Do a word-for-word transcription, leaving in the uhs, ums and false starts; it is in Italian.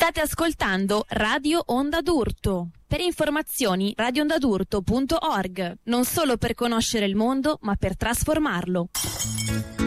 State ascoltando Radio Onda d'Urto. Per informazioni radio onda d'urto punto org. Non solo per conoscere il mondo, ma per trasformarlo.